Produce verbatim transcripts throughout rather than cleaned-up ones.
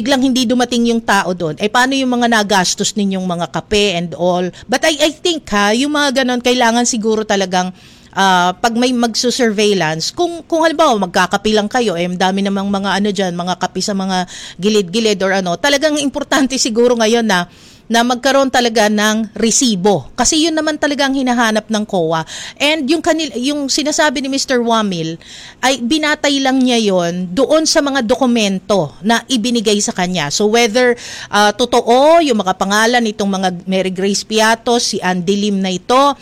biglang hindi dumating yung tao doon, eh paano yung mga nagastos ninyong mga kape and all? But I, I think ha, yung mga ganon, kailangan siguro talagang Uh, pag may magsusurveillance, kung kung halimbawa magkakapi lang kayo, eh dami namang mga ano diyan, mga kapi sa mga gilid-gilid or ano, talagang importante siguro ngayon na na magkaroon talaga ng resibo. Kasi yun naman talaga ang hinahanap ng C O A. And yung kanil, yung sinasabi ni Mister Wamil ay binatay lang niya yon doon sa mga dokumento na ibinigay sa kanya. So whether uh, totoo yung mga pangalan nitong mga Mary Grace Piatos, si Andy Lim na ito,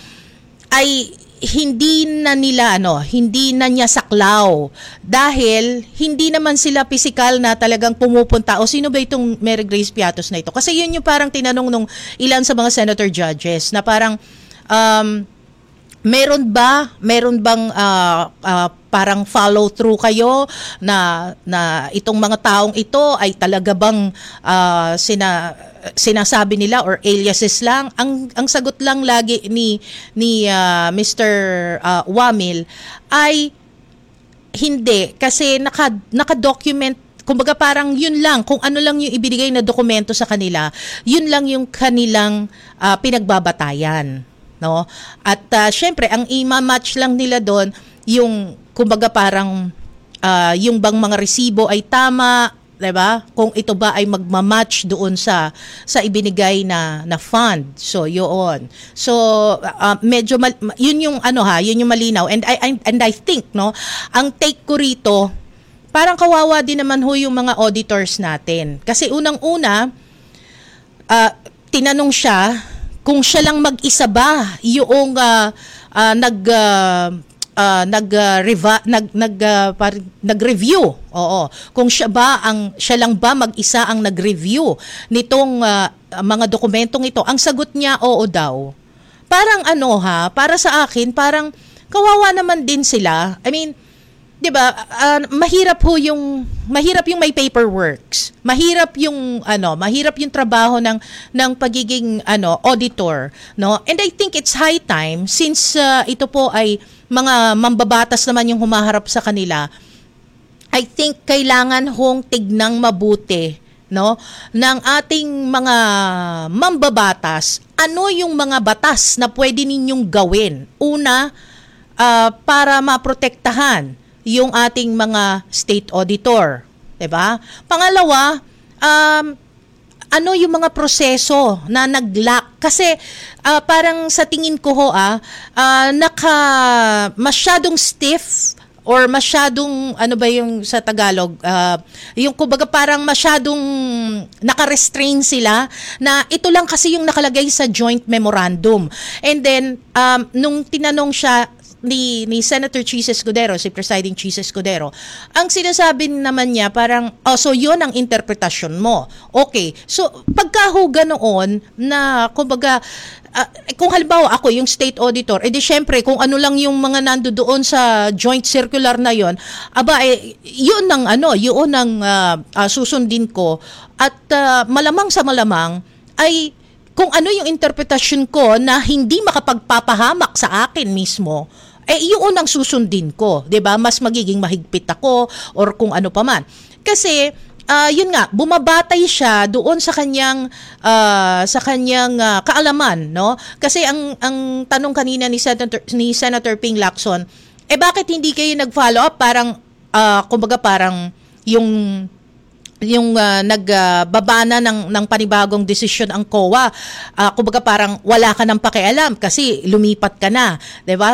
ay hindi na nila ano, hindi na niya saklaw dahil hindi naman sila physical na talagang pumupunta o sino ba itong Mary Grace Piatos na ito. Kasi yun yung parang tinanong nung ilan sa mga senator judges na parang um, meron ba, meron bang uh, uh, parang follow through kayo na na itong mga taong ito ay talaga bang uh, sina sinasabi nila or aliases lang? Ang ang sagot lang lagi ni ni uh, Mister Uh, Wamil ay hindi, kasi naka naka-document, kumbaga parang yun lang, kung ano lang yung ibinigay na dokumento sa kanila, yun lang yung kanilang uh, pinagbabatayan, no? At uh, syempre ang i-match lang nila doon yung kumbaga parang uh, yung bang mga resibo ay tama, 'di ba? Kung ito ba ay magma-match doon sa sa ibinigay na na fund. So, yun. So, uh, medyo mal, yun yung ano ha, yun yung malinaw. And I, I and I think, no, ang take ko rito, parang kawawa din naman ho yung mga auditors natin. Kasi unang-una, uh, tinanong siya kung siya lang mag-isa ba yung uh, uh, nag uh, Uh, nag uh, reva, nag nag uh, par, nag-review. Oo. Kung siya ba ang siya lang ba mag-isa ang nag-review nitong uh, mga dokumentong ito. Ang sagot niya, oo daw. Parang ano ha, para sa akin parang kawawa naman din sila. I mean, 'di ba? Uh, mahirap ho yung mahirap yung may paperworks. Mahirap yung ano, mahirap yung trabaho ng ng pagiging ano, auditor, no? And I think it's high time, since uh, ito po ay mga mambabatas naman yung humaharap sa kanila. I think kailangan hong tignang mabuti, no, ng ating mga mambabatas, ano yung mga batas na pwede ninyong gawin. Una, uh, para maprotektahan yung ating mga state auditor, 'di ba? Pangalawa, um ano yung mga proseso na nag-lack, kasi uh, parang sa tingin ko ho ah uh, naka masyadong stiff or masyadong ano ba yung sa Tagalog, uh, yung kumbaga parang masyadong naka-restrain sila na ito lang kasi yung nakalagay sa joint memorandum. And then um, nung tinanong siya ni ni Senator Chis Escudero, si Presiding Chis Escudero, ang sinasabi naman niya parang, oh, so yun ang interpretasyon mo. Okay, so pagkaho ganoon na kumbaga, uh, kung halimbawa ako yung state auditor, edi syempre kung ano lang yung mga nandoon sa joint circular na yon, aba eh, yun ang ano, yun ang uh, uh, susundin ko, at uh, malamang sa malamang ay kung ano yung interpretasyon ko na hindi makapagpapahamak sa akin mismo, eh yun ang susundin ko, 'di ba? Mas magiging mahigpit ako or kung ano pa man. Kasi uh, yun nga, bumabatay siya doon sa kanyang uh, sa kanyang uh, kaalaman, no? Kasi ang ang tanong kanina ni Senator ni Senator Ping Lacson, eh bakit hindi kayo nag-follow up, parang uh, kumbaga parang yung yung uh, nagbabana uh, ng ng panibagong desisyon ang C O A, uh, kumbaga parang wala ka nang pakialam kasi lumipat ka na, 'di ba?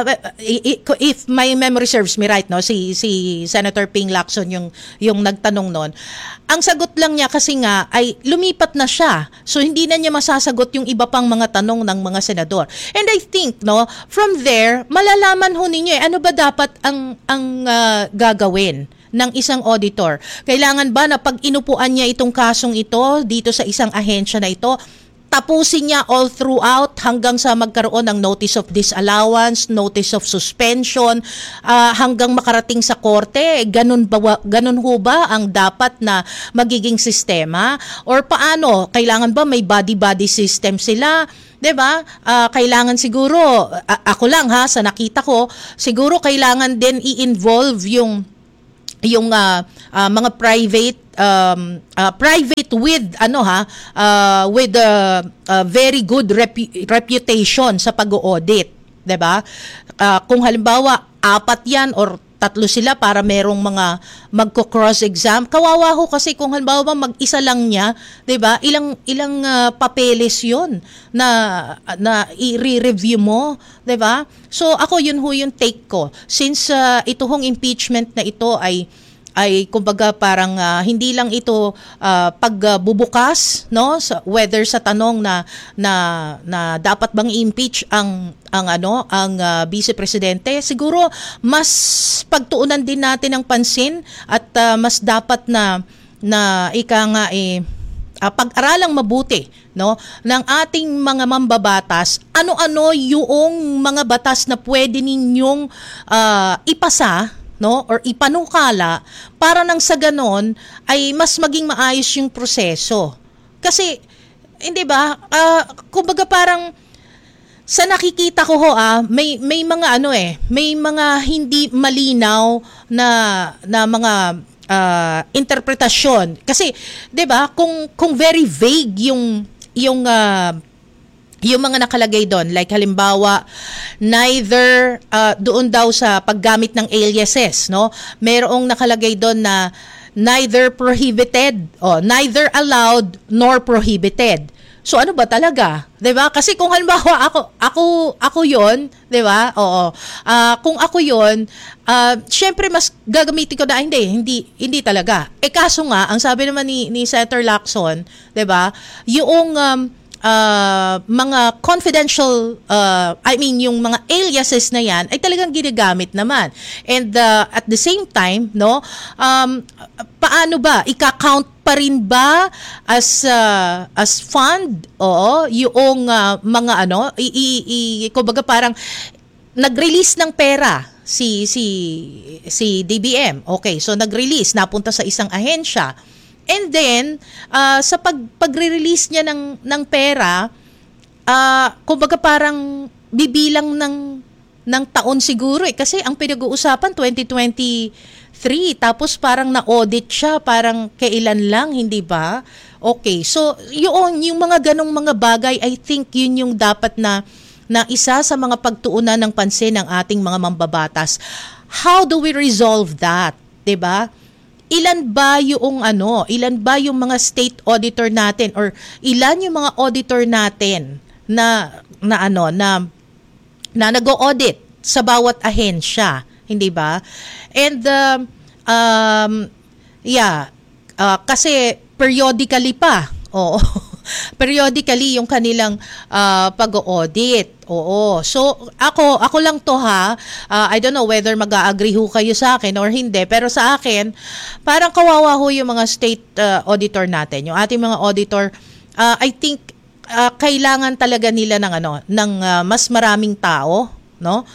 If my memory serves me right, no, si si Senator Ping Lacson yung yung nagtanong noon. Ang sagot lang niya kasi nga ay lumipat na siya. So hindi na niya masasagot yung iba pang mga tanong ng mga senador. And I think, no, from there malalaman ho ninyo eh, ano ba dapat ang ang uh, gagawin ng isang auditor. Kailangan ba na pag inupuan niya itong kasong ito dito sa isang ahensya na ito, tapusin niya all throughout hanggang sa magkaroon ng notice of disallowance, notice of suspension, uh, hanggang makarating sa korte? Ganun ba, ganun ho ba ang dapat na magiging sistema? Or paano? Kailangan ba may body-body system sila? 'Di ba? Uh, kailangan siguro, uh, ako lang ha, sa nakita ko, siguro kailangan din i-involve yung yung uh, uh, mga private um, uh, private with ano ha uh, with a uh, uh, very good repu- reputation sa pag-audit, 'di ba? Uh, kung halimbawa apat 'yan or tatlo sila para merong mga magko-cross exam. Kawawa ho kasi kung halimbawa mag-isa lang niya, 'di ba? Ilang ilang uh, papeles 'yon na na i-review mo, 'di ba? So ako yun ho yung take ko. Since uh, ito hong impeachment na ito ay ay kumbaga parang uh, hindi lang ito uh, pagbubukas uh, no sa, whether sa tanong na na na dapat bang i-impeach ang ang ano ang uh, Vice Presidente, siguro mas pagtuunan din natin ng pansin at uh, mas dapat na na ika nga eh uh, pag-aralang mabuti no ng ating mga mambabatas, ano-ano yung mga batas na pwede ninyong uh, ipasa no or ipanukala para nang sa ganon ay mas maging maayos yung proseso. Kasi hindi ba uh, kumbaga parang sa nakikita ko ho ah may may mga ano eh may mga hindi malinaw na na mga uh, interpretasyon kasi 'di ba kung kung very vague yung yung uh, yung mga nakalagay doon, like halimbawa, neither uh, doon daw sa paggamit ng aliases, no? Merong nakalagay doon na neither prohibited, o neither allowed nor prohibited. So ano ba talaga? 'Di ba? Kasi kung halimbawa ako ako ako 'yon, 'di ba? Oo. Uh, kung ako 'yon, uh, syempre mas gagamitin ko na hindi, hindi hindi talaga. Eh kaso nga, ang sabi naman ni ni Senator Lacson, 'di ba? Yung um, Uh, mga confidential, uh, I mean yung mga aliases na yan ay talagang ginagamit naman. And uh, at the same time, no, um, paano ba? Ika-count pa rin ba as uh, as fund? Oo, yung uh, mga ano, i, i, i, kumbaga parang nag-release ng pera si si si D B M. Okay, so nag-release, napunta sa isang ahensya. And then, uh, sa pag, pagre-release niya ng, ng pera, uh, kumbaga parang bibilang ng, ng taon siguro eh. Kasi ang pinag-uusapan, twenty twenty-three, tapos parang na-audit siya, parang kailan lang, hindi ba? Okay, so yun, yung mga ganong mga bagay, I think yun yung dapat na, na isa sa mga pagtuunan ng pansin ng ating mga mambabatas. How do we resolve that? Diba? Ilan ba yung ano, ilan ba yung mga state auditor natin or ilan yung mga auditor natin na na ano na na nag-audit sa bawat ahensya, hindi ba? And um, um yeah, uh, kasi periodically pa. Oo. Periodically yung kanilang uh, pag-audit. Oo. So, ako, ako lang to ha. Uh, I don't know whether mag-a-agree ho kayo sa akin or hindi. Pero sa akin, parang kawawa ho yung mga state uh, auditor natin. Yung ating mga auditor, uh, I think, uh, kailangan talaga nila ng, ano, ng uh, mas maraming tao. No?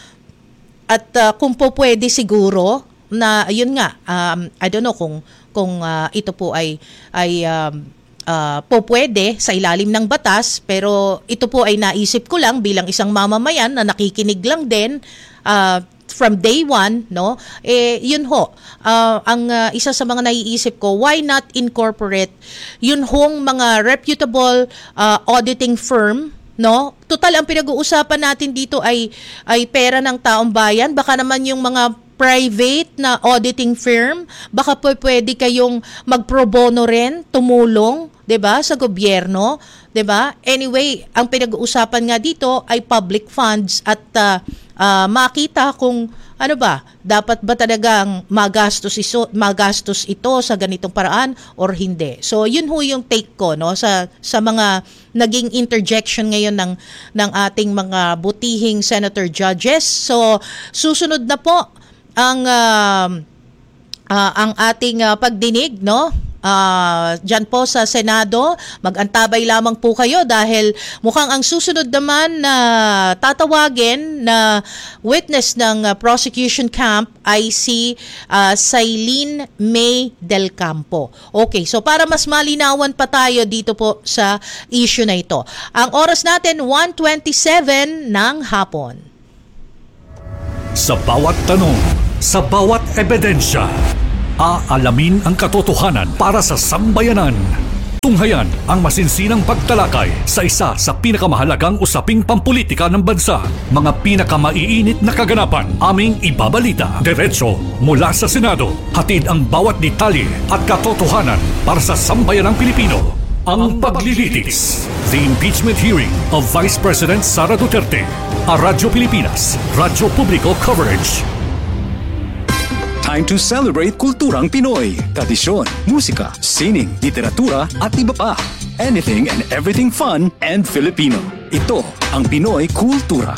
At uh, kung po pwede siguro, na yun nga, um, I don't know kung, kung uh, ito po ay, ay um, Uh, po pwede sa ilalim ng batas, pero ito po ay naisip ko lang bilang isang mamamayan na nakikinig lang din uh, from day one, no? Eh yun ho, uh, ang uh, isa sa mga naiisip ko, why not incorporate yun hong mga reputable uh, auditing firm, no? Total ang pinag-uusapan natin dito ay ay pera ng taong bayan, baka naman yung mga private na auditing firm, baka po pwede kayong mag-pro bono rin, tumulong, 'di ba, sa gobyerno, 'di ba? Anyway, ang pinag-uusapan nga dito ay public funds at uh, uh, makita kung ano ba, dapat ba talagang magastos iso, magastos ito sa ganitong paraan or hindi. So, yun ho yung take ko, no, sa sa mga naging interjection ngayon ng ng ating mga butihing senator judges. So, susunod na po ang uh, uh, ang ating uh, pagdinig, no? Uh, dyan po sa Senado, mag-antabay lamang po kayo dahil mukhang ang susunod naman na tatawagin na witness ng uh, prosecution camp ay si uh, Sailin May Del Campo. Okay, so para mas malinawan pa tayo dito po sa issue na ito. Ang oras natin, one twenty-seven ng hapon. Sa bawat tanong, sa bawat ebidensya, Aalamin ang katotohanan para sa sambayanan. Tunghayan ang masinsinang pagtalakay sa isa sa pinakamahalagang usaping pampulitika ng bansa. Mga pinakamaiinit na kaganapan aming ibabalita diretso mula sa Senado. Hatid ang bawat detalye at katotohanan para sa sambayanang Pilipino. Ang paglilitis. The impeachment hearing of Vice President Sara Duterte. A Radyo Pilipinas, Radyo Publiko Coverage. Time to celebrate kulturang Pinoy. Tradisyon, musika, sining, literatura at iba pa. Anything and everything fun and Filipino. Ito ang Pinoy Kultura.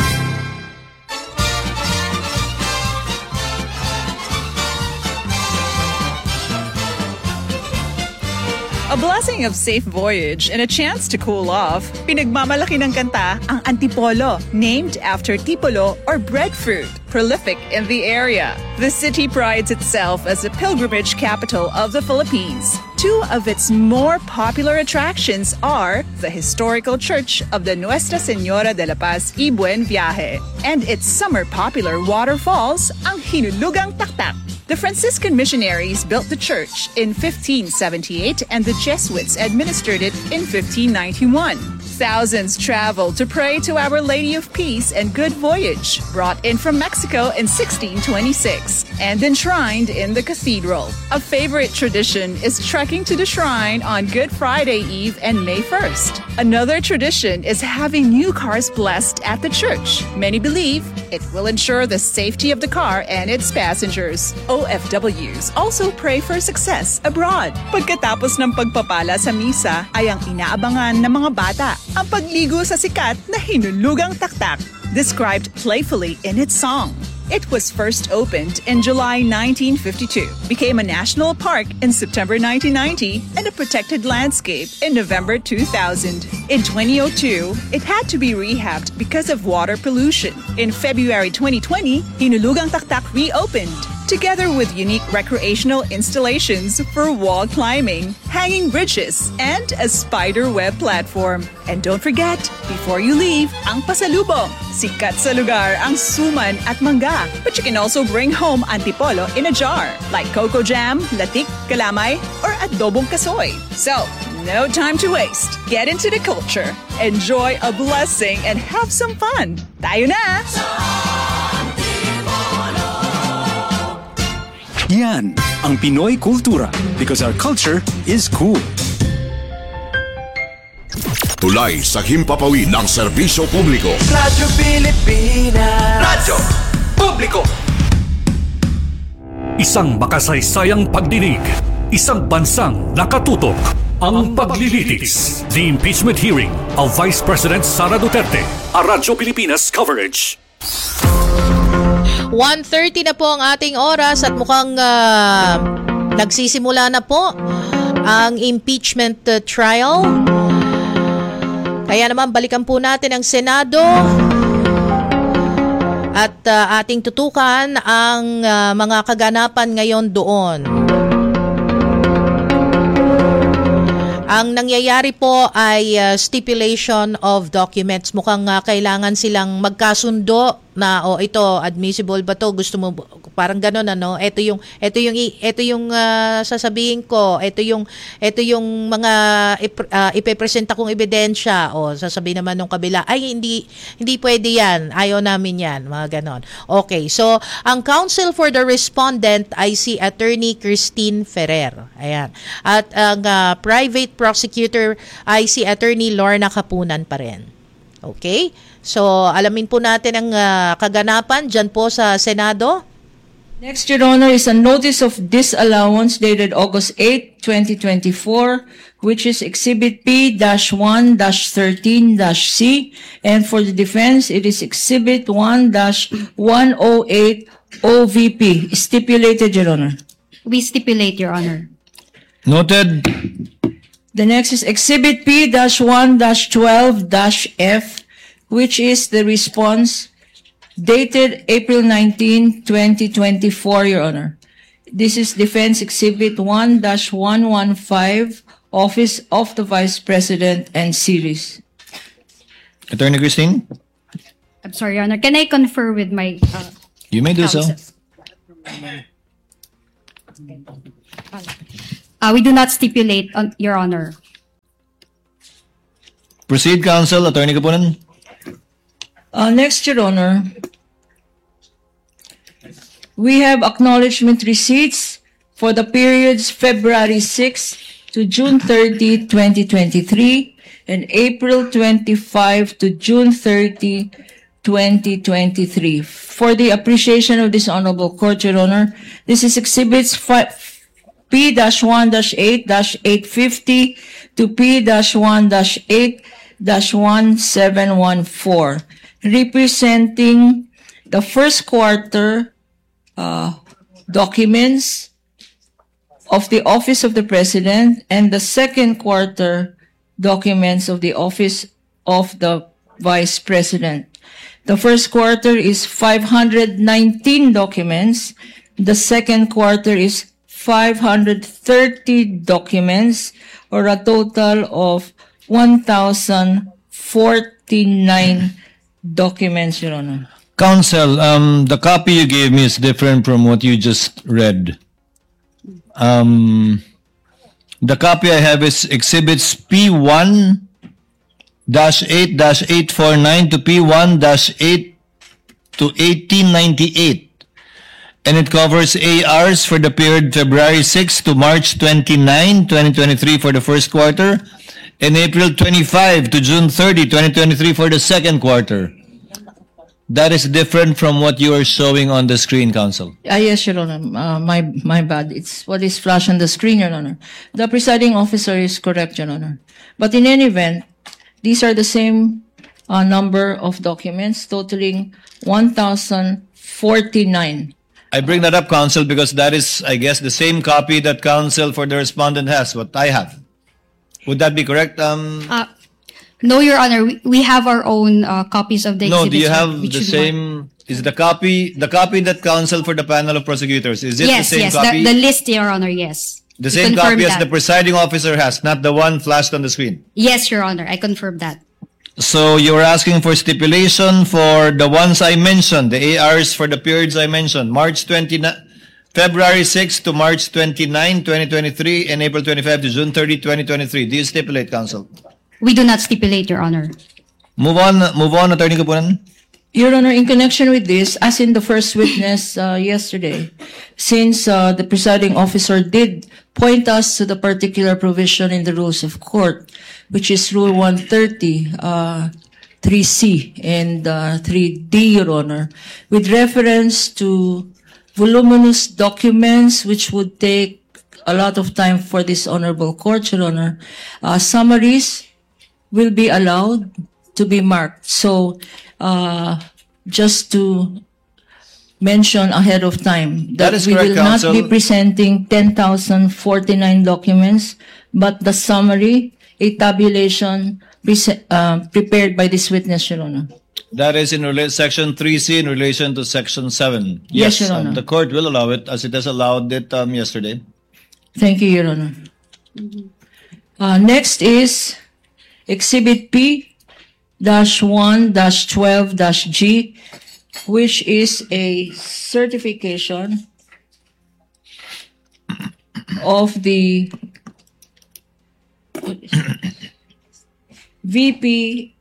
A blessing of safe voyage and a chance to cool off. Pinagmamalaki ng kanta ang Antipolo, named after tipolo or breadfruit, prolific in the area. The city prides itself as a pilgrimage capital of the Philippines. Two of its more popular attractions are the historical church of the Nuestra Señora de la Paz y Buen Viaje and its summer popular waterfalls, ang Hinulugang Taktak. The Franciscan missionaries built the church in fifteen seventy-eight and the Jesuits administered it in fifteen ninety-one. Thousands traveled to pray to Our Lady of Peace and Good Voyage, brought in from Mexico in sixteen twenty-six and enshrined in the cathedral. A favorite tradition is trekking to the shrine on Good Friday Eve and May first. Another tradition is having new cars blessed at the church. Many believe it will ensure the safety of the car and its passengers. O F Ws also pray for success abroad. Pagkatapos ng pagpapala sa misa ay ang inaabangan ng mga bata, ang pagligo sa sikat na Hinulugang Taktak, described playfully in its song. It was first opened in July nineteen fifty-two, became a national park in September nineteen ninety, and a protected landscape in November two thousand. In twenty oh two, it had to be rehabbed because of water pollution. In February twenty twenty, Hinulugang Taktak reopened, together with unique recreational installations for wall climbing, hanging bridges, and a spider web platform. And don't forget, before you leave, ang pasalubong. Sikat sa lugar ang suman at mangga. But you can also bring home antipolo in a jar, like cocoa jam, latik, kalamay, or adobong kasoy. So, no time to waste. Get into the culture, enjoy a blessing, and have some fun. Tayo na! Yan ang Pinoy Kultura, because our culture is cool. Tulay sa himpapawid ng serbisyo publiko. Radyo Pilipinas. Radyo Publiko. Isang makasaysayang pagdinig, isang bansang nakatutok. Ang paglilitis. The impeachment hearing of Vice President Sara Duterte. A Radyo Pilipinas Coverage. one thirty na po ang ating oras at mukhang uh, nagsisimula na po ang impeachment uh, trial. Kaya naman balikan po natin ang Senado at uh, ating tutukan ang uh, mga kaganapan ngayon doon. Ang nangyayari po ay uh, stipulation of documents. Mukhang uh, kailangan silang magkasundo na o oh, ito admissible ba to, gusto mo parang gano'n ano, ito yung ito yung ito yung uh, sasabihin ko, ito yung ito yung mga ip, uh, ipepresenta kong ebidensya o sasabihin naman ng kabila ay hindi hindi pwede yan, ayaw namin yan, mga gano'n. Okay, so ang counsel for the respondent ay si Attorney Christine Ferrer. Ayan. At ang uh, private prosecutor ay si Attorney Lorna Kapunan pa rin. Okay? So, alamin po natin ang uh, kaganapan dyan po sa Senado. Next, Your Honor, is a notice of disallowance dated August eighth, twenty twenty-four, which is Exhibit P one thirteen C, and for the defense, it is Exhibit one one oh eight O V P. Stipulated, Your Honor. We stipulate, Your Honor. Noted. The next is Exhibit P one twelve F, which is the response dated April nineteenth, twenty twenty-four, Your Honor. This is Defense Exhibit one one fifteen, Office of the Vice President and Series. Attorney Christine? I'm sorry, Your Honor. Can I confer with my uh, You may do so. counsel? Uh, we do not stipulate, on, Your Honor. Proceed, counsel. Attorney Kapunan. Uh, next, Your Honor, we have acknowledgement receipts for the periods February sixth to June thirtieth, twenty twenty-three, and April twenty-fifth to June thirtieth, twenty twenty-three. For the appreciation of this honorable court, Your Honor, this is exhibits P one eight eight fifty to P one eight one seven one four, representing the first quarter uh, documents of the Office of the President and the second quarter documents of the Office of the Vice President. The first quarter is five hundred nineteen documents. The second quarter is five hundred thirty documents, or a total of one thousand forty-nine documents, Your Honor. Counsel, um, the copy you gave me is different from what you just read. Um, the copy I have is exhibits P one eight eight four nine to P one eight to eighteen ninety-eight. And it covers A Rs for the period February sixth to March twenty-ninth, twenty twenty-three for the first quarter, and April twenty-fifth to June thirtieth, twenty twenty-three for the second quarter. That is different from what you are showing on the screen, counsel. Ah, yes, Your Honor. Uh, my, my bad. It's what is flashed on the screen, Your Honor. The presiding officer is correct, Your Honor. But in any event, these are the same uh, number of documents, totaling one thousand forty-nine. I bring that up, counsel, because that is, I guess, the same copy that counsel for the respondent has, what I have. Would that be correct? Um, Uh, no, Your Honor. We, we have our own uh, copies of the no, exhibits. do you have which the should same, is the copy, the copy that counsel for the panel of prosecutors, is it yes, the same yes, copy? the, the list, Your Honor, yes. The We same confirm copy as that. the presiding officer has, not the one flashed on the screen. Yes, Your Honor, I confirm that. So you're asking for stipulation for the ones I mentioned, the A Rs for the periods I mentioned, March twenty-ninth, February sixth to March twenty-ninth, twenty twenty-three, and April twenty-fifth to June thirtieth, twenty twenty-three. Do you stipulate, counsel? We do not stipulate, Your Honor. Move on, move on, Attorney Kapunan. Your Honor, in connection with this, as in the first witness uh, yesterday, since uh, the presiding officer did point us to the particular provision in the rules of court, which is Rule one thirty, uh, three C and uh, three D, Your Honor, with reference to voluminous documents which would take a lot of time for this honorable court, Your Honor, uh, summaries will be allowed to be marked. So, uh, just to mention ahead of time that, That is we correct, will counsel. not be presenting ten thousand forty-nine documents, but the summary, a tabulation prese- uh, prepared by this witness, Your Honor. That is in rela- section three C in relation to section seven. Yes, Your um, Honor. the court will allow it as it has allowed it um, yesterday. Thank you, Your Honor. Uh, next is Exhibit P dash one dash twelve dash G, which is a certification of the V P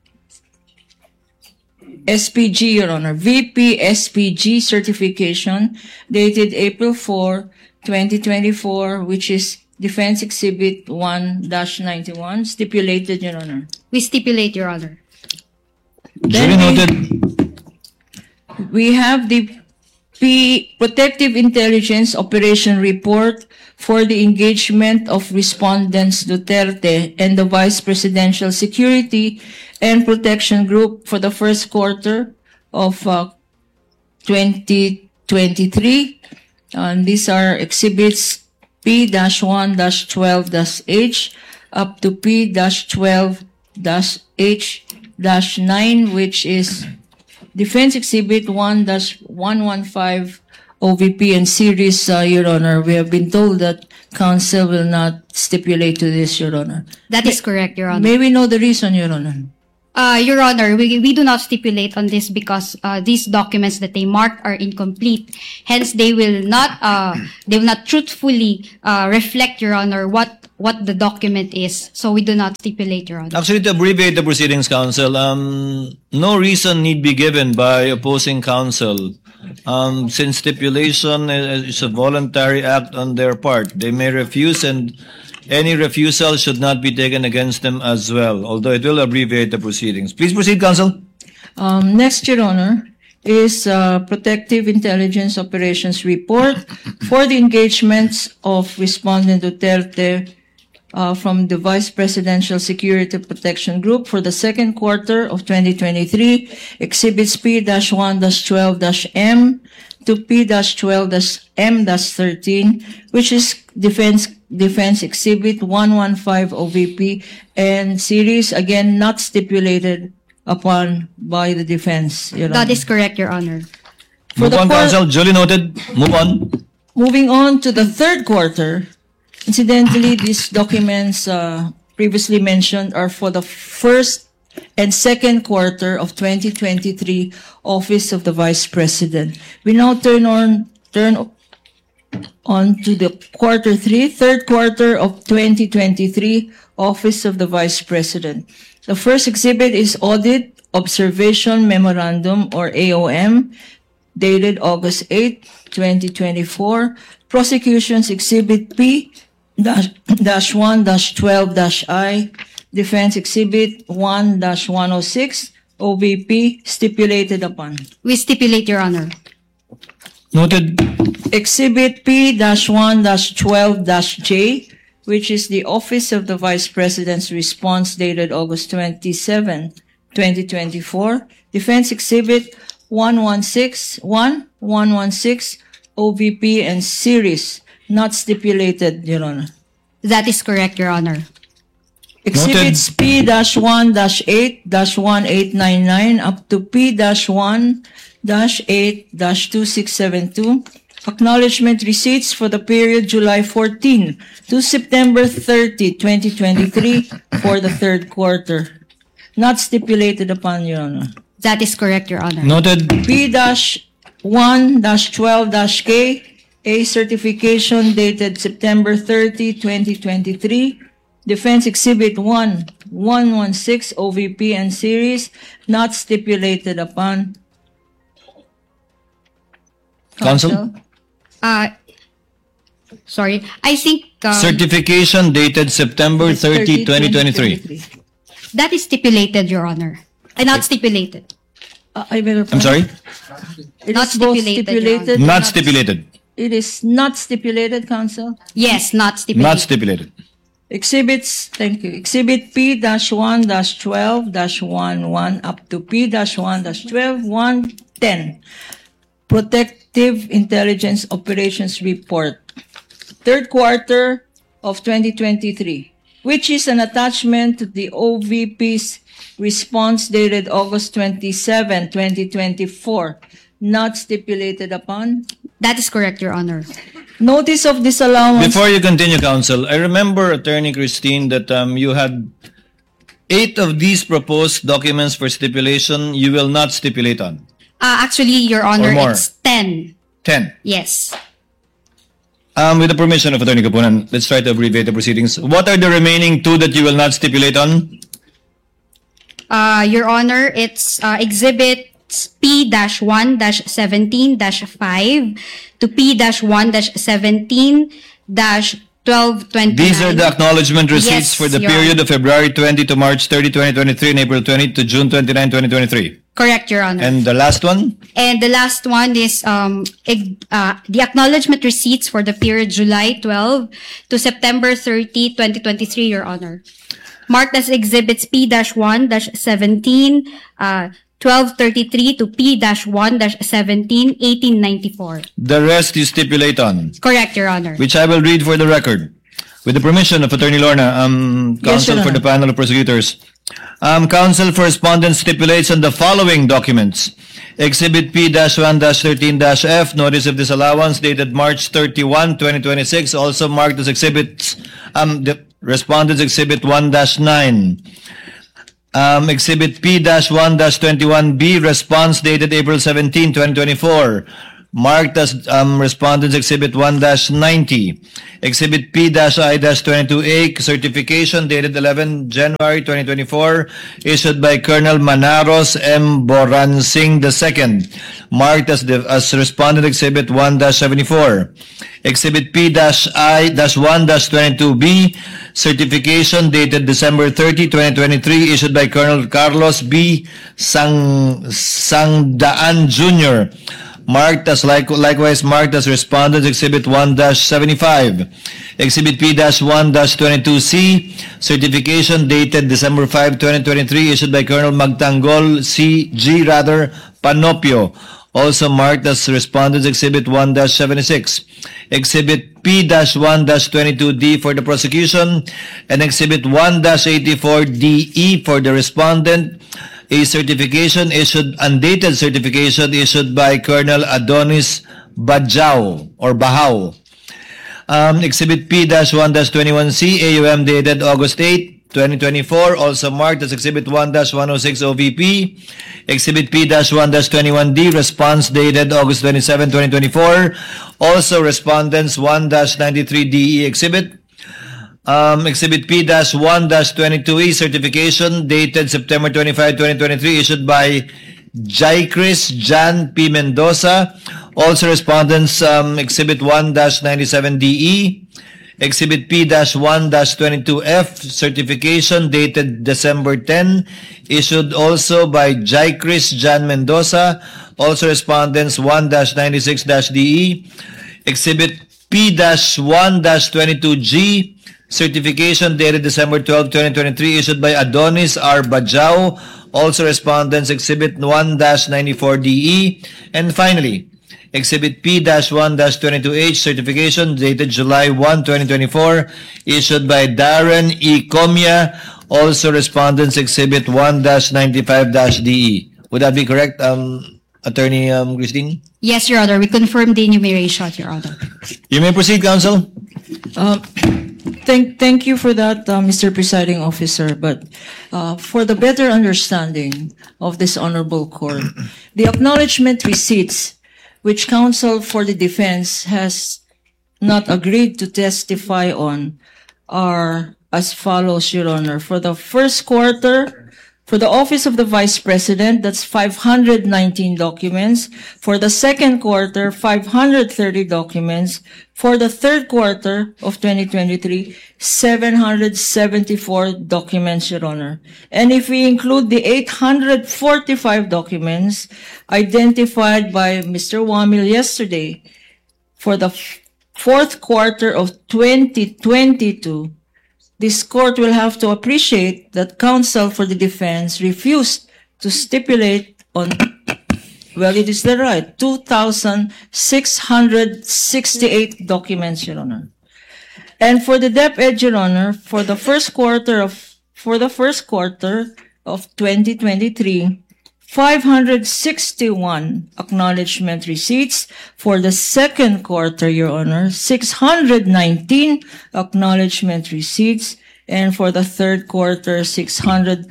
S P G, Your Honor. V P S P G certification dated April fourth, twenty twenty-four, which is Defense Exhibit one dash ninety-one, stipulated, Your Honor. We stipulate, Your Honor. Duly Then we- noted. We have the P Protective Intelligence Operation Report for the engagement of respondents Duterte and the Vice Presidential Security and Protection Group for the first quarter of uh, twenty twenty-three. And these are exhibits P one twelve H up to P twelve H nine, which is Defense Exhibit one one fifteen O V P and series, uh, Your Honor. We have been told that counsel will not stipulate to this, Your Honor. That is correct, Your Honor. May we know the reason, Your Honor? Uh, Your Honor, we, we do not stipulate on this because uh, these documents that they marked are incomplete. Hence, they will not uh, they will not truthfully uh, reflect, Your Honor, what what the document is. So we do not stipulate, Your Honor. Actually, to abbreviate the proceedings, counsel, um, no reason need be given by opposing counsel. Um, since stipulation is a voluntary act on their part, they may refuse, and any refusal should not be taken against them as well, although it will abbreviate the proceedings. Please proceed, counsel. Um, next, Your Honor, is uh, Protective Intelligence Operations Report for the engagements of Respondent Duterte uh, from the Vice Presidential Security Protection Group for the second quarter of twenty twenty-three, Exhibits P one twelve M to P twelve M thirteen, which is Defense Defense Exhibit one fifteen O V P and series, again, not stipulated upon by the defense, Your Honor. That is correct, Your Honor. For Move the on, por- counsel. Duly noted. Move on. Moving on to the third quarter, incidentally, these documents uh, previously mentioned are for the first and second quarter of twenty twenty-three Office of the Vice President. We now turn on turn on to the quarter three, third quarter of twenty twenty-three Office of the Vice President. The first exhibit is Audit Observation Memorandum, or A O M, dated August eighth, twenty twenty-four. Prosecution's Exhibit P one twelve I, Defense Exhibit one one oh six, O V P, stipulated upon. We stipulate, Your Honor. Noted. Exhibit P one twelve J, which is the Office of the Vice President's response dated August twenty-seventh, twenty twenty-four. Defense Exhibit one one six one, one one six, O V P and series, not stipulated, Your Honor. That is correct, Your Honor. Exhibits P one eight one eight nine nine up to P one eight two six seven two. Acknowledgement receipts for the period July fourteenth to September thirtieth, twenty twenty-three for the third quarter. Not stipulated upon, Your Honor. That is correct, Your Honor. Noted. P one twelve K, a certification dated September thirtieth, twenty twenty-three. Defense Exhibit one one one six O V P and series, not stipulated upon. Counsel? Uh, sorry. I think um, Certification dated September thirtieth, twenty twenty-three. that is stipulated, Your Honor. Uh, not stipulated. Uh, I better I'm sorry? It Not is both stipulated, stipulated. Your Not and stipulated. It is not stipulated, Counsel. Yes, not stipulated. Not stipulated. Exhibits, thank you. Exhibit P one twelve eleven up to P one twelve one ten. Protective Intelligence Operations Report. Third quarter of twenty twenty-three, which is an attachment to the O V P's response dated August twenty-seventh, twenty twenty-four, not stipulated upon. That is correct, Your Honor. Notice of disallowance. Before you continue, counsel, I remember, Attorney Christine, that um, you had eight of these proposed documents for stipulation you will not stipulate on. Uh, actually, Your Honor, more. it's ten. Ten. Yes. Um, with the permission of Attorney Kapunan, let's try to abbreviate the proceedings. What are the remaining two that you will not stipulate on? Uh, Your Honor, it's uh, Exhibit P one seventeen five to P one seventeen twelve twenty-nine. These are the acknowledgement receipts Yes, for the Your period Honor. of February twentieth to March thirtieth, twenty twenty-three, and April twentieth to June twenty-ninth, twenty twenty-three. Correct, Your Honor. And the last one? And the last one is um eg- uh, the acknowledgement receipts for the period July twelfth to September thirtieth, twenty twenty-three, Your Honor. Marked as Exhibits P one seventeen, uh, twelve thirty-three to P one seventeen, eighteen ninety-four. The rest you stipulate on, Correct, Your Honor. which I will read for the record. With the permission of Attorney Lorna, um, Yes, counsel Your for the Honor. panel of prosecutors. Um, counsel for respondents stipulates on the following documents. Exhibit P one thirteen F, notice of disallowance dated March thirty-first, twenty twenty-six, also marked as exhibits, um, the respondents exhibit one nine. Um, Exhibit P one twenty-one B, response dated April seventeenth, twenty twenty-four, marked as um, Respondents Exhibit one ninety. Exhibit P I twenty-two A, certification dated eleventh January twenty twenty-four, issued by Colonel Manaros M. Boransing the second, marked as, the, as Respondent Exhibit one seventy-four. Exhibit P I one twenty-two B, certification dated December thirtieth, twenty twenty-three, issued by Colonel Carlos B. Sang Sangdaan Junior, marked as like, likewise marked as Respondent Exhibit one seventy-five. Exhibit P one twenty-two C, certification dated December fifth, twenty twenty-three, issued by Colonel Magtanggol C. G. rather Panopio, also marked as Respondents Exhibit one seventy-six. Exhibit P one twenty-two D for the prosecution, and Exhibit one eighty-four D E for the respondent, a certification issued, undated certification issued by Colonel Adonis Bajau or Bahau. Um, Exhibit P one twenty-one C, A U M dated August eighth, twenty twenty-four, also marked as Exhibit one one oh six O V P. Exhibit P one twenty-one D, response dated August twenty-seventh, twenty twenty-four, also Respondents one ninety-three D E exhibit. Um, Exhibit P one twenty-two E, certification dated September twenty-fifth, twenty twenty-three, issued by Jaicris Jan P. Mendoza, also Respondents um, Exhibit one ninety-seven D E. Exhibit P one twenty-two F, certification dated December tenth, issued also by Jaicris Jan Mendoza, also Respondents one ninety-six D E. Exhibit P one twenty-two G, certification dated December twelfth, twenty twenty-three, issued by Adonis R. Bajau, also Respondents Exhibit one ninety-four D E. And finally, Exhibit P one twenty-two H, certification dated July first, twenty twenty-four, issued by Darren E. Comia, also Respondents Exhibit one ninety-five D E. Would that be correct, um, Attorney um, Christine? Yes, Your Honor. We confirm the enumeration, Your Honor. You may proceed, Counsel. Um, thank, thank you for that, uh, Mister Presiding Officer. But uh, for the better understanding of this honorable court, the acknowledgement receipts which counsel for the defense has not agreed to testify on are as follows, Your Honor. For the first quarter, for the Office of the Vice President, that's five hundred nineteen documents. For the second quarter, five hundred thirty documents. For the third quarter of twenty twenty-three, seven hundred seventy-four documents, Your Honor. And if we include the eight hundred forty-five documents identified by Mister Wamil yesterday, for the f- fourth quarter of twenty twenty-two, this court will have to appreciate that counsel for the defense refused to stipulate on, well, it is the right, two thousand six hundred sixty-eight documents, Your Honor. And for the DepEd, Your Honor, for the first quarter of, for the first quarter of twenty twenty-three, five hundred sixty-one acknowledgement receipts. For the second quarter, Your Honor, six hundred nineteen acknowledgement receipts. And for the third quarter, six hundred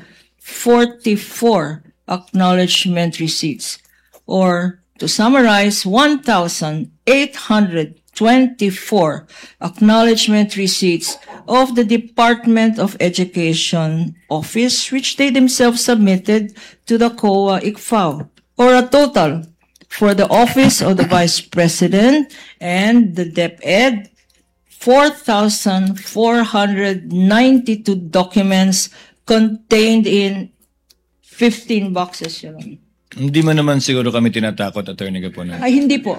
forty-four acknowledgement receipts. Or, to summarize, one thousand eight hundred twenty-four acknowledgement receipts of the Department of Education Office, which they themselves submitted to the C O A I C F A O, or a total for the Office of the Vice President and the DepEd, four thousand four hundred ninety-two documents contained in fifteen boxes, Your Honor. Hindi mo naman siguro kami tinatakot, Attorney Gapunan. Ay, hindi po.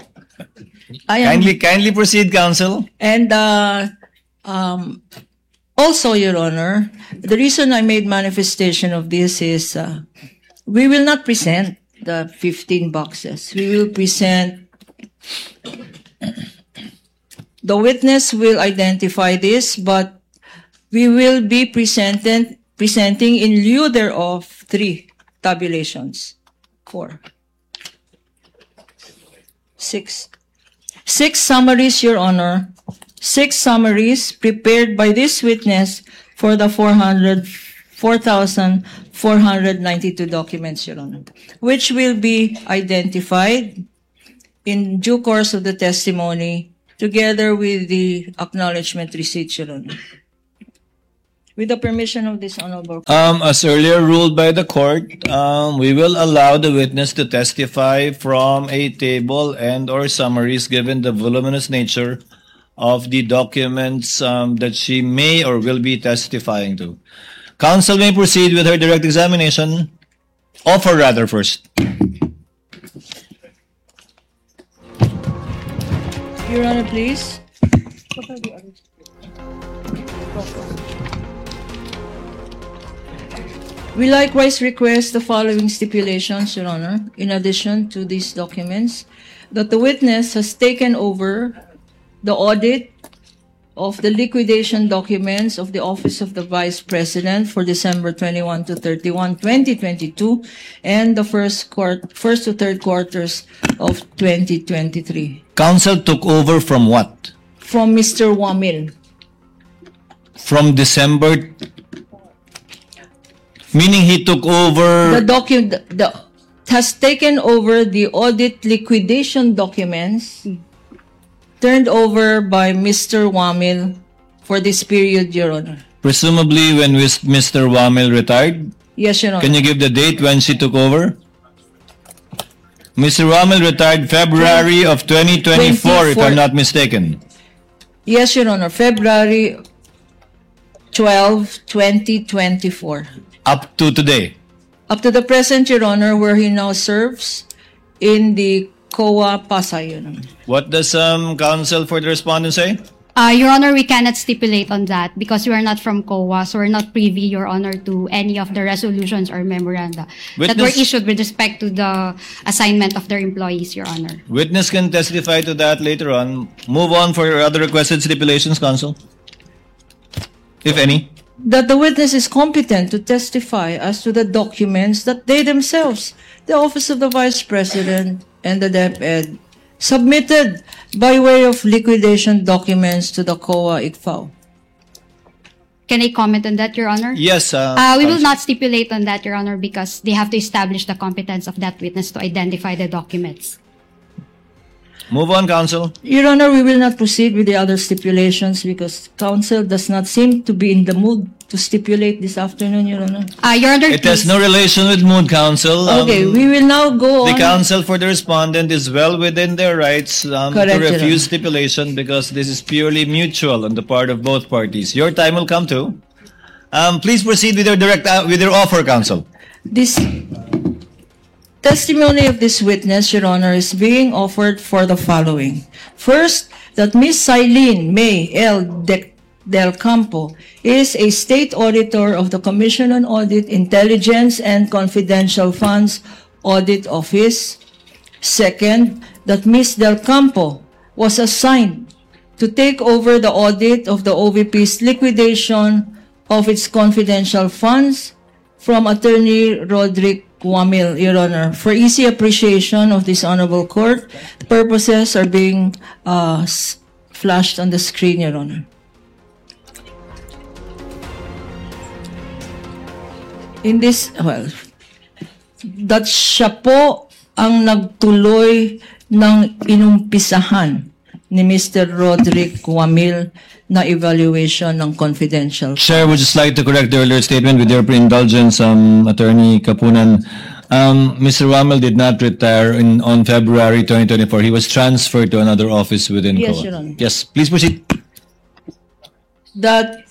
I am, Kindly, kindly proceed, Counsel. And uh, um, also, Your Honor, the reason I made manifestation of this is uh, we will not present the fifteen boxes. We will present, the witness will identify this, but we will be presented, presenting in lieu thereof three tabulations. Four. Six. Six summaries, Your Honor. Six summaries prepared by this witness for the four hundred four thousand four hundred ninety-two documents, Your Honor, which will be identified in due course of the testimony together with the acknowledgement receipt, Your Honor. With the permission of this honorable court. Um, as earlier ruled by the court, um, we will allow the witness to testify from a table and or summaries given the voluminous nature of the documents um, that she may or will be testifying to. Counsel may proceed with her direct examination. Offer rather first. Your Honor, please. We likewise request the following stipulations, Your Honor, in addition to these documents, that the witness has taken over the audit of the liquidation documents of the Office of the Vice President for December twenty-first to thirty-first, twenty twenty-two, and the first quart- first to third quarters of twenty twenty-three. Counsel took over from what? From Mister Wamil. From December, meaning he took over. The document the, has taken over the audit liquidation documents turned over by Mister Wamil for this period, Your Honor. Presumably when Wis- Mister Wamil retired? Yes, Your Honor. Can you give the date when she took over? Mister Wamil retired February of twenty twenty-four, if I'm not mistaken. Yes, Your Honor. February twelfth, twenty twenty-four. Up to today. Up to the present, Your Honor, where he now serves in the C O A Pasay, Your Honor. What does um, counsel for the respondent say? Uh, Your Honor, we cannot stipulate on that because we are not from C O A, so we're not privy, Your Honor, to any of the resolutions or memoranda that were Witness- issued with respect to the assignment of their employees, Your Honor. Witness can testify to that later on. Move on for other requested stipulations, counsel. If any. That the witness is competent to testify as to the documents that they themselves, the Office of the Vice President and the DepEd, submitted by way of liquidation documents to the C O A I C F A O. Can I comment on that, Your Honor? Yes. Uh, Uh, we will counsel. not stipulate on that, Your Honor, because they have to establish the competence of that witness to identify the documents. Move on, counsel. Your Honor, we will not proceed with the other stipulations because counsel does not seem to be in the mood to stipulate this afternoon, Your Honor. Uh, Your Honor, It has please. no relation with mood, counsel. Um, Okay, we will now go The on. counsel for the respondent is well within their rights um, Correct, to Your refuse Honor. stipulation because this is purely mutual on the part of both parties. Your time will come too. Um, please proceed with your direct uh, with your offer, counsel. This testimony of this witness, Your Honor, is being offered for the following. First, that Miz Silene May L. De- Del Campo is a state auditor of the Commission on Audit, Intelligence, and Confidential Funds Audit Office. Second, that Miz Del Campo was assigned to take over the audit of the O V P's liquidation of its confidential funds from Attorney Roderick Wamil, Your Honor. For easy appreciation of this honorable court, the purposes are being uh, s- flashed on the screen, Your Honor. In this, well, that siya po ang nagtuloy ng inumpisahan ni Mister Roderick Wamil na evaluation ng confidential. Chair would just like to correct the earlier statement with your indulgence, um, Attorney Kapunan. Um, Mister Wamil did not retire in, on February twenty twenty-four. He was transferred to another office within Yes, C O A. Your Honor. Yes, please proceed. That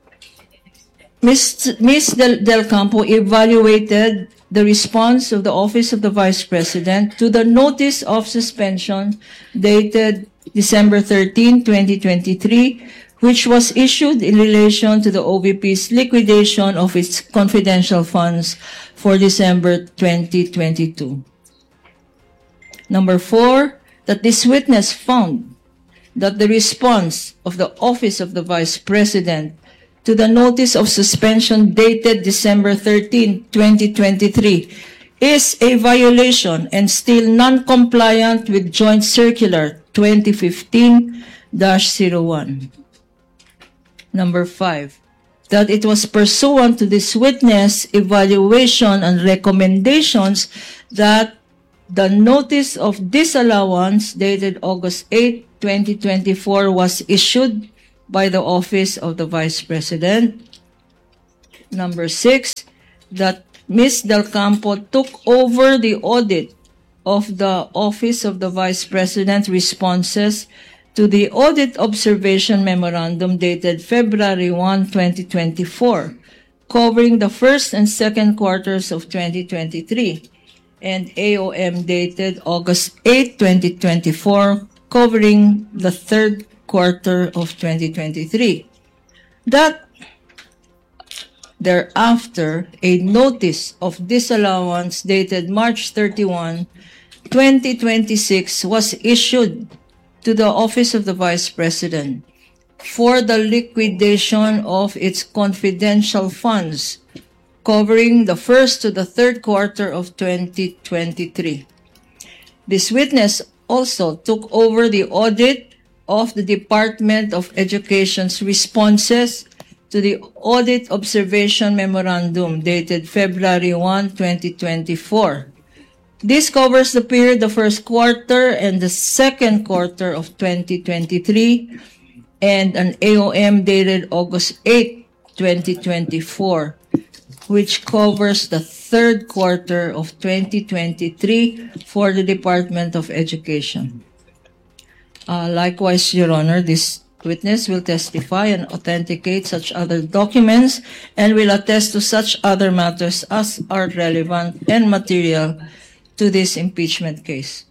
Miz Miz Del, Del Campo evaluated the response of the Office of the Vice President to the notice of suspension dated December thirteenth, twenty twenty-three, which was issued in relation to the O V P's liquidation of its confidential funds for December twenty twenty-two. Number four, that this witness found that the response of the Office of the Vice President to the notice of suspension dated December thirteenth, twenty twenty-three is a violation and still non-compliant with Joint Circular twenty fifteen dash zero one. Number five, that it was pursuant to this witness evaluation and recommendations that the notice of disallowance dated August eighth, twenty twenty-four was issued by the Office of the Vice President. Number six, that Miz Del Campo took over the audit of the Office of the Vice President responses to the Audit Observation Memorandum dated February first, twenty twenty-four, covering the first and second quarters of twenty twenty-three, and A O M dated August eighth, twenty twenty-four, covering the third quarter of twenty twenty-three. That thereafter, a notice of disallowance dated March thirty-first, twenty twenty-six was issued to the Office of the Vice President for the liquidation of its confidential funds covering the first to the third quarter of twenty twenty-three. This witness also took over the audit of the Department of Education's responses to the Audit Observation Memorandum dated February first, twenty twenty-four. This covers the period the first quarter and the second quarter of twenty twenty-three, and an A O M dated August eighth, twenty twenty-four, which covers the third quarter of twenty twenty-three for the Department of Education. Uh, likewise, Your Honor, this witness will testify and authenticate such other documents and will attest to such other matters as are relevant and material to this impeachment case.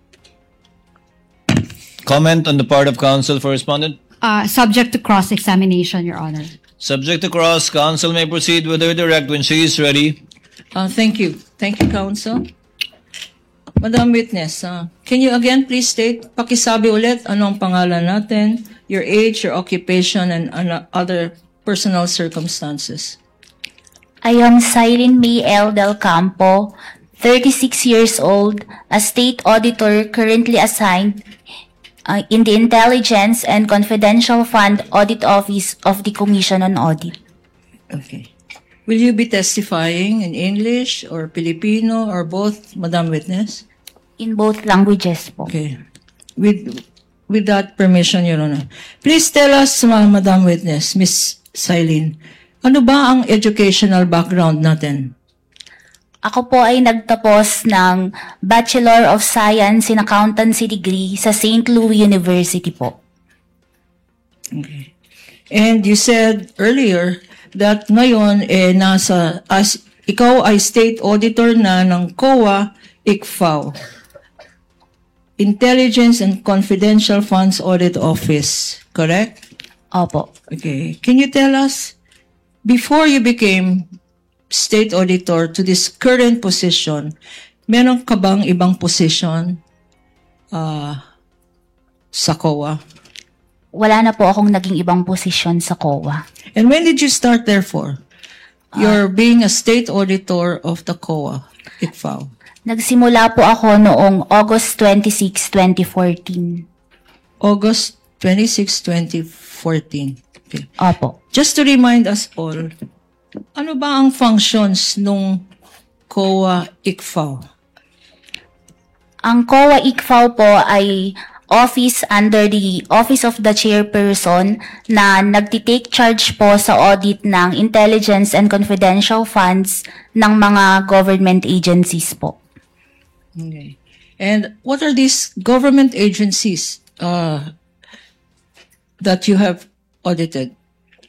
Comment on the part of counsel for respondent? Uh, subject to cross-examination, Your Honor. Subject to cross, counsel may proceed with her direct when she is ready. Uh, thank you. Thank you, counsel. Madam Witness, uh, can you again please state, pakisabi ulit, anong pangalan natin, your age, your occupation, and uh, other personal circumstances? I am Cyrene May L. Del Campo, thirty-six years old, a state auditor currently assigned uh, in the Intelligence and Confidential Fund Audit Office of the Commission on Audit. Okay. Will you be testifying in English or Filipino or both, Madam Witness? In both languages po. Okay. With with that permission, Your Honor. Please tell us, uh, Madam Witness, Miss Cyrene, ano ba ang educational background natin? Ako po ay nagtapos ng Bachelor of Science in Accountancy degree sa Saint Louis University po. Okay. And you said earlier that ngayon eh nasa as ikaw ay state auditor na ng C O A I C F A O, Intelligence and Confidential Funds Audit Office, correct? Opo. Okay. Can you tell us, before you became state auditor to this current position, meron ka bang ibang position uh, sa C O A? Wala na po akong naging ibang posisyon sa C O A. And when did you start therefore? You're uh, being a state auditor of the C O A, I C F A O. Nagsimula po ako noong August twenty-sixth, twenty fourteen. August twenty-sixth, twenty fourteen. Okay. Opo. Just to remind us all, ano ba ang functions nung C O A I C F A O? Ang C O A I C F A O po ay office under the Office of the Chairperson na nagtitake charge po sa audit ng intelligence and confidential funds ng mga government agencies po. Okay. And what are these government agencies uh, that you have audited?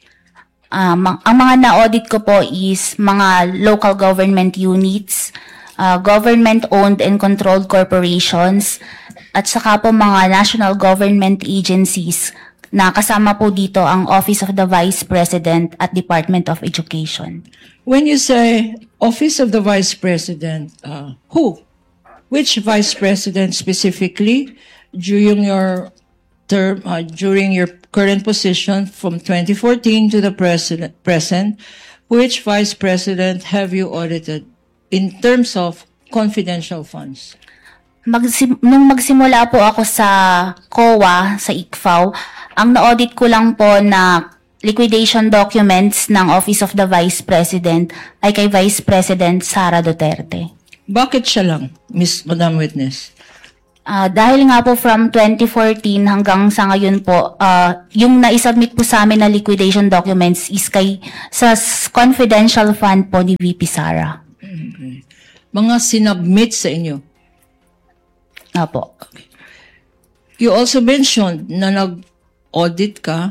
Um, ang mga na-audit ko po is mga local government units, uh, government-owned and controlled corporations, at saka po mga national government agencies na kasama po dito ang Office of the Vice President at Department of Education. When you say Office of the Vice President, uh, who? Which Vice President specifically during your term, uh, during your current position from twenty fourteen to the president, present, which Vice President have you audited in terms of confidential funds? Magsim- nung magsimula po ako sa C O A, sa I C F A O, ang na-audit ko lang po na liquidation documents ng Office of the Vice President ay kay Vice President Sara Duterte. Bakit siya lang, Miss Madam Witness? Uh, dahil nga po from twenty fourteen hanggang sa ngayon po, uh, yung naisubmit po sa amin na liquidation documents is kay sa confidential fund po ni V P Sara. Okay. Mga sinubmit sa inyo? Apo. Okay. You also mentioned na nag-audit ka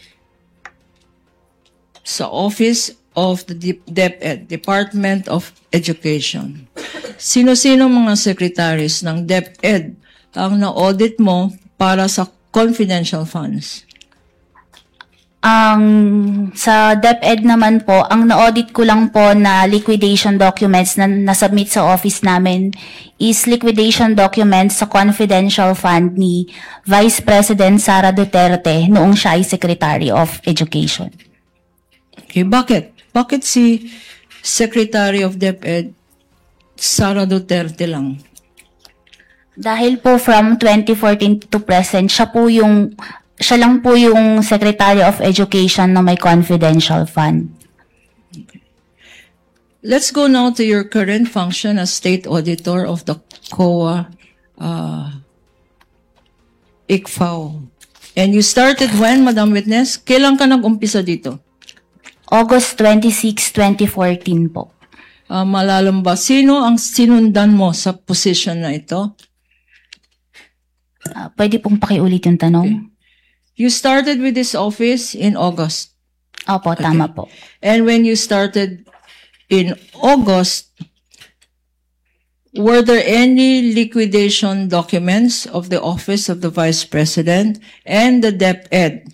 sa Office of the DepEd, Department of Education. Sino-sino mga secretaries ng DepEd ang na-audit mo para sa confidential funds? Ang sa DepEd naman po, ang na-audit ko lang po na liquidation documents na nasubmit sa office namin is liquidation documents sa confidential fund ni Vice President Sara Duterte noong siya ay Secretary of Education. Okay, bakit? Bakit si Secretary of DepEd Sara Duterte lang? Dahil po from twenty fourteen to present, siya po yung siya lang po yung Secretary of Education na may confidential fund. Let's go now to your current function as State Auditor of the C O A uh, I C F A O. And you started when, Madam Witness? Kailan ka nag-umpisa dito? August twenty-sixth, twenty fourteen po. Uh, malalam ba? Sino ang sinundan mo sa position na ito? Uh, pwede pong pakiulit yung tanong? Okay. You started with this office in August. Opo, Okay. tama po. And when you started in August, were there any liquidation documents of the Office of the Vice President and the DepEd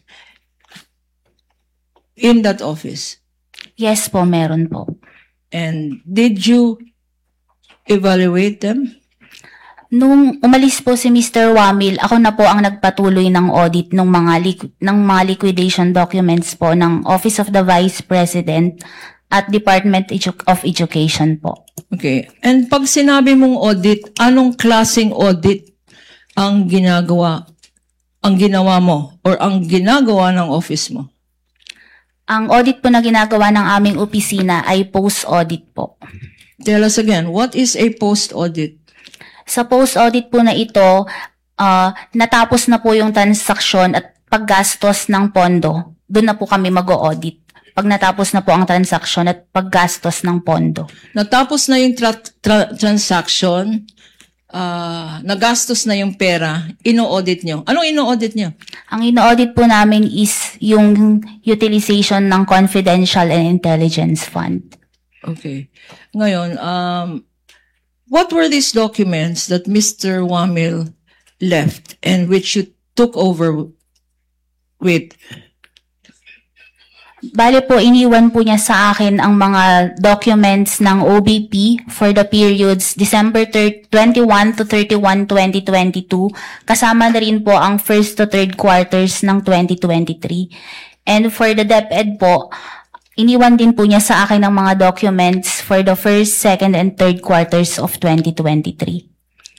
in that office? Yes po, meron po. And did you evaluate them? Nung umalis po si Mister Wamil, ako na po ang nagpatuloy ng audit ng mga liqu- ng mga liquidation documents po ng Office of the Vice President at Department Edu- of Education po. Okay. And pag sinabi mong audit, anong klaseng audit ang ginagawa, ang ginawa mo or ang ginagawa ng office mo? Ang audit po na ginagawa ng aming opisina ay post-audit po. Tell us again, what is a post-audit? Sa post-audit po na ito, uh, natapos na po yung transaksyon at paggastos ng pondo. Doon na po kami mag-audit. Pag natapos na po ang transaksyon at paggastos ng pondo. Natapos na yung tra- tra- transaction, uh, nagastos na yung pera, ino-audit nyo. Anong ino-audit nyo? Ang ino-audit po namin is yung utilization ng confidential and intelligence fund. Okay. Ngayon, um, what were these documents that Mister Wamil left and which you took over with? Bale po, iniwan po niya sa akin ang mga documents ng O B P for the periods December twenty-first to thirty-first, twenty twenty-two. Kasama na rin po ang first to third quarters ng twenty twenty-three. And for the DepEd po, iniwan din po niya sa akin ang mga documents for the first, second, and third quarters of twenty twenty-three.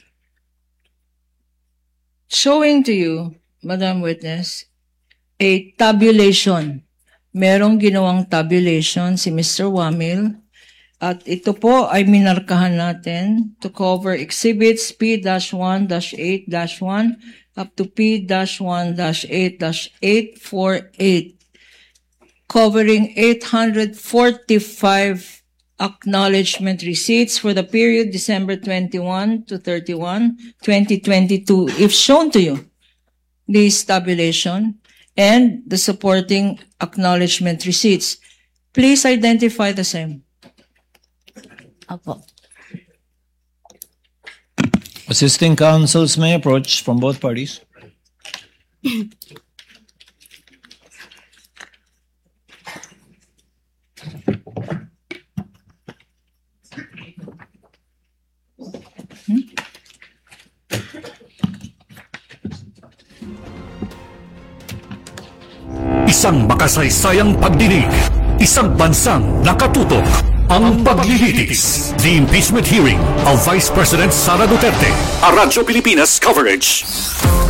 Showing to you, Madam Witness, a tabulation. Merong ginawang tabulation si Mister Wamil at ito po ay minarkahan natin to cover exhibits P one eight one up to P one eight eight four eight covering eight hundred forty-five acknowledgement receipts for the period December twenty-first to thirty-first, twenty twenty-two. If shown to you, this tabulation and the supporting acknowledgement receipts, please identify the same. Opo. Assisting counsels may approach from both parties. Isang makasaysayang pagdinig, isang bansang nakatutok, ang paglilitis. The impeachment hearing of Vice President Sara Duterte. A Radyo Pilipinas coverage.